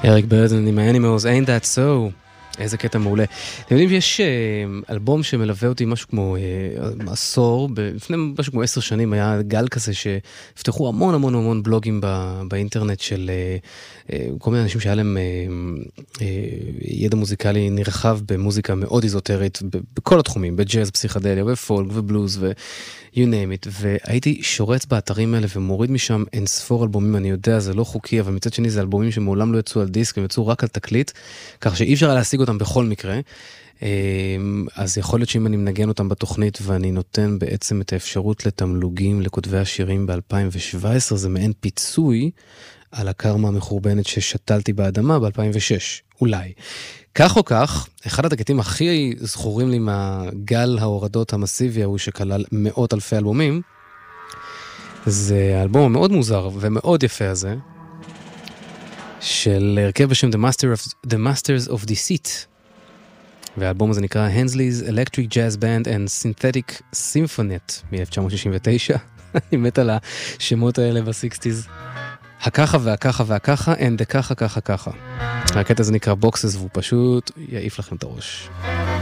אריק ברדן עם האנימלס, Ain't That So. איזה קטע מעולה. אתם יודעים שיש אלבום שמלווה אותי משהו כמו עשור, לפני משהו כמו 10 שנים היה גל כזה שהפתחו המון המון המון בלוגים באינטרנט של כל מיני אנשים שהיה להם ידע מוזיקלי נרחב במוזיקה מאוד איזוטרית, בכל התחומים, בג'אז, פסיכדליה, ופולק ובלוז you name it, והייתי שורץ באתרים האלה ומוריד משם אין ספור אלבומים, אני יודע, זה לא חוקי, אבל מצד שני זה אלבומים שמעולם לא יצאו על דיסק, הם יצאו רק על תקליט, כך שאי אפשר להשיג אותם בכל מקרה, אז יכול להיות שאם אני מנגן אותם בתוכנית, ואני נותן בעצם את האפשרות לתמלוגים לכותבי השירים ב-2017, זה מעין פיצוי על הקרמה המחורבנת ששתלתי באדמה ב-2006, אולי. כך או כך, אחד התקליטים הכי זכורים לי מהגל ההורדות המסיבי, הוא שכלל מאות אלפי אלבומים, זה האלבום המאוד מוזר ומאוד יפה הזה, של הרכב בשם The Masters of Deceit, והאלבום הזה נקרא Hensley's Electric Jazz Band and Synthetic Symphonet מ-1969. אני מת על השמות האלה ב-60s. הככה והככה והככה, and the ככה ככה ככה. הקטע הזה נקרא Boxes, והוא פשוט יעיף לכם את הראש.